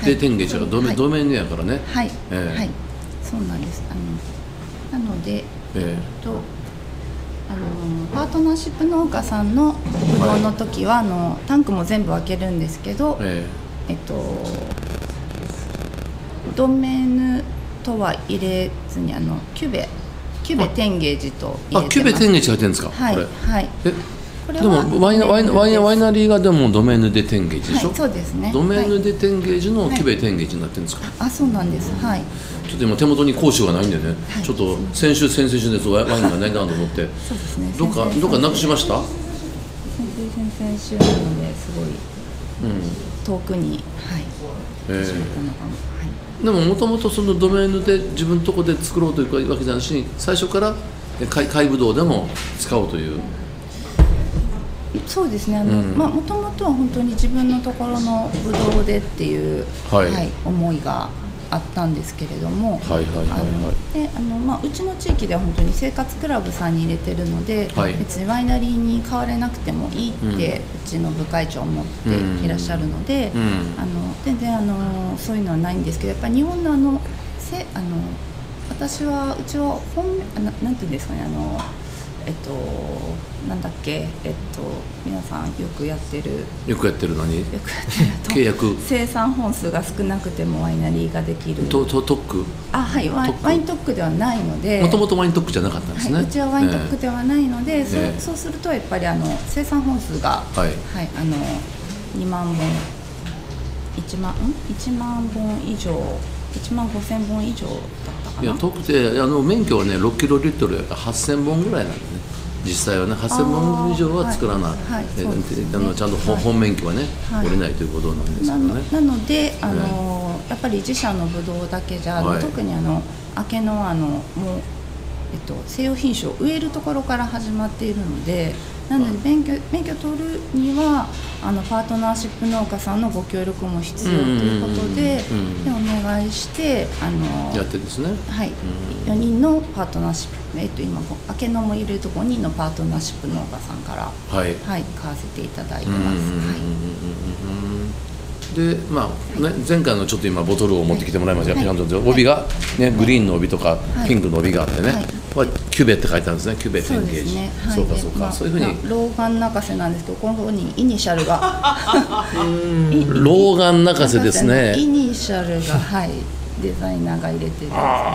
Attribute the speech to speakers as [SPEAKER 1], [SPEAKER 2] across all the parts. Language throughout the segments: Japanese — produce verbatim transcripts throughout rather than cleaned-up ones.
[SPEAKER 1] で天芸者がドメ、
[SPEAKER 2] はい、
[SPEAKER 1] ドメインやからね。
[SPEAKER 2] はい、
[SPEAKER 1] えー、
[SPEAKER 2] はい、そうなんです。あのなので、
[SPEAKER 1] えー、
[SPEAKER 2] えっとあのパートナーシップ農家さんのブドウの時は、はい、あのタンクも全部開けるんですけど、えー、えっとドメヌとは入れずにあのキュベキュベテンゲージと入れてます。
[SPEAKER 1] あ、キュベテンゲージ入ってるんですか。
[SPEAKER 2] はい、
[SPEAKER 1] これ
[SPEAKER 2] はい。
[SPEAKER 1] えでもワイナワイナワイナワイナリーがでもドメヌデテンゲージでしょ。
[SPEAKER 2] はい、そうですね。
[SPEAKER 1] ドメヌデテンゲージのキュベテンゲージになってるんですか。
[SPEAKER 2] はい、あ、そうなんです。はい。
[SPEAKER 1] ちょっと今手元に講習がないんでね、はい、ちょっと先週先々週のやつワインがないなと思って、
[SPEAKER 2] そうですね。
[SPEAKER 1] どっかどっかなくしました。
[SPEAKER 2] 先々先々週なのですごい、うん、遠くに、はい。えー、しまったのかも。はい。
[SPEAKER 1] でももともとそのドメインで自分のとこで作ろうというわけじゃなしに、最初から買いぶどうでも使おうという。
[SPEAKER 2] そうですね。あの、うん、まあもともとは本当に自分のところのぶどうでっていう、はい、はい、思いがあったんですけれども、はいはいはいはい、であのまあうちの地域では本当に生活クラブさんに入れてるので、はい、別にワイナリーに買われなくてもいいって、うん、うちの部会長思っていらっしゃるので、うんうん、あの全然あのそういうのはないんですけど、やっぱり日本のあのせあの私はうちは本あななんていうんですかね、あのえっとなんだっけ、えっと皆さんよくやってる
[SPEAKER 1] よくやってる何？よくやってる契約
[SPEAKER 2] 生産本数が少なくてもワイナリーができる
[SPEAKER 1] とと特区。
[SPEAKER 2] あ、はいワイ、ワイン特区ではないので、
[SPEAKER 1] もともとワイン特区じゃなかったんですね。
[SPEAKER 2] はい、うちはワイン特区ではないので、
[SPEAKER 1] えー、
[SPEAKER 2] そう、そうするとやっぱりあの生産本数が、はいはい、あのにまんぼんいちまんんいちまんぼん以上いちまんごせんぼん以上だったかな。
[SPEAKER 1] いや特ってあの免許はねろっキロリットルやからはっせんぼんぐらいなんでね。実際はねはっせんぼん以上は作らない、はいはい、えー、あのちゃんと本、はい、本免許はね、はい、折れないということなんですけどね。
[SPEAKER 2] な, なのであの、ね、やっぱり自社のブドウだけじゃ、はい、特にあの明けのあのもう、えっと、西洋品種を植えるところから始まっているので、なので免許免許取るにはあのパートナーシップ農家さんのご協力も必要ということで、でお願いしてあの
[SPEAKER 1] やってるんですね。
[SPEAKER 2] はい、よにんのパートナーシップ、えっと今明けのも入れるとごにんのパートナーシップ農家さんから、はい、はい、買わせていただいてます。はい。
[SPEAKER 1] でまあね、前回のちょっと今ボトルを持ってきてもらいましたが、はい、帯が、ね、グリーンの帯とか、はい、ピンクの帯があってね、はい、これキュベって書いてあるんですね。キュベテンゲージ。そうですね。はい、そうかそうか、まあ、そういうふうに
[SPEAKER 2] 老眼泣かせなんですけど、ここにイニシャルが
[SPEAKER 1] 老眼泣かせですね。
[SPEAKER 2] イニシャルが、はい、デザイナーが入れてるんですね。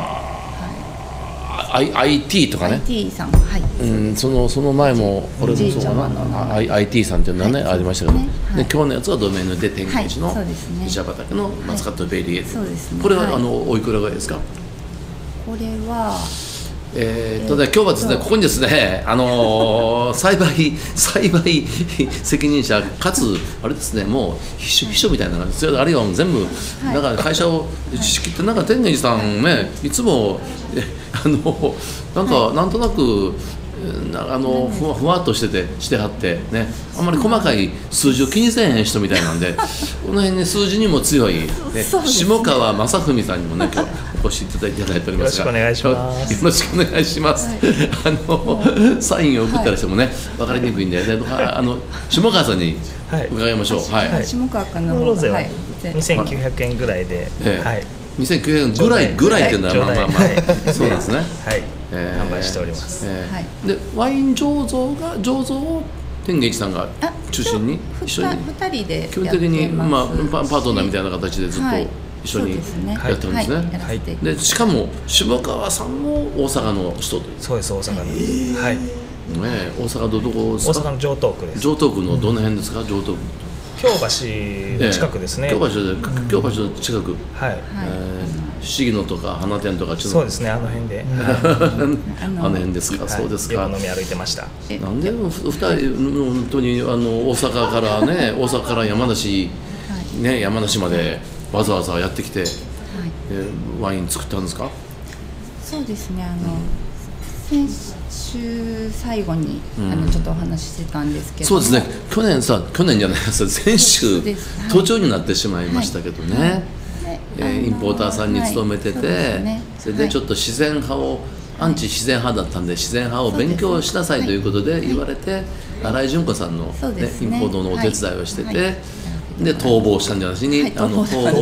[SPEAKER 1] アイ アイティー とかね。
[SPEAKER 2] アイティー さん、はい。
[SPEAKER 1] うん、そのその前もこれもそうかな。アイ アイティー さんっていうのはね、はい、ありましたけど、ね、はい、で今日のやつはドメインで天ゲージの自社畑のマスカットベリーエー、はい、ね、これは、はい、あのおいくらぐらいですか。
[SPEAKER 2] これは。
[SPEAKER 1] えーっとね、今日はですね、ここにですね、あのー、栽培栽培責任者かつあれですね、もう秘書秘書みたいな、それあるいは全部、はい、なんか会社を仕切って、なんか天元寺さんね、いつもあのなんか、はい、なんとなくあのふわふわっとしててしてはってね、あんまり細かい数字を気にせえへん人みたいなんで、この辺ね数字にも強い、ね、下川正文さんにもね今日お越しいただいておりますが、
[SPEAKER 3] よろしくお願いします。
[SPEAKER 1] よろしくお願いします。はい、あのサインを送ったりしてもね、はい、分かりにくいんで、ね、あの下川さんに伺いましょう。はい。
[SPEAKER 2] はい、下川君の
[SPEAKER 3] ロゼはにせんきゅうひゃくえんぐらいで、ええ、はい。
[SPEAKER 1] にせんきゅうひゃくえんぐらいぐらいっていうのはまあまあまあそうなんですね。はい。
[SPEAKER 3] えー、販売しております。
[SPEAKER 1] えーはい、でワイン醸造が醸造を天元一さんが中心に一緒に
[SPEAKER 2] ふたりで
[SPEAKER 1] 基本的にまあパートナーみたいな形でずっと一緒にやってるんですね。はい。でしかも下川さんも大阪の人という。
[SPEAKER 3] そうです大阪の。はい。ね
[SPEAKER 1] 大阪のどこですか。
[SPEAKER 3] 大阪の城東区です。
[SPEAKER 1] 城東区のどの辺ですか、城東区。
[SPEAKER 3] 京橋の近くですね。
[SPEAKER 1] 京橋で京橋の近く。
[SPEAKER 3] はい。
[SPEAKER 1] 四季野とか花店とか
[SPEAKER 3] そうですね、あの辺で
[SPEAKER 1] あの辺ですか、そうですか。
[SPEAKER 3] 横飲み歩いてました。
[SPEAKER 1] なんでふたり本当にあの大阪からね大阪から山梨ね山梨までわざわざやってきてワイン作ったんですか。
[SPEAKER 2] そうですね、あの先週最後にあのちょっとお話ししてたんですけど、
[SPEAKER 1] そうですね、去年さ去年じゃないです先週途中になってしまいましたけどね。えー、インポーターさんに勤めてて、はい そ, ね、それでちょっと自然派を、はい、アンチ自然派だったんで自然派を勉強しなさいということで言われて、はい、新井純子さんの、ねね、インポートのお手伝いをしてて、はいはい、で逃亡したんじゃなしに、はい、あの逃亡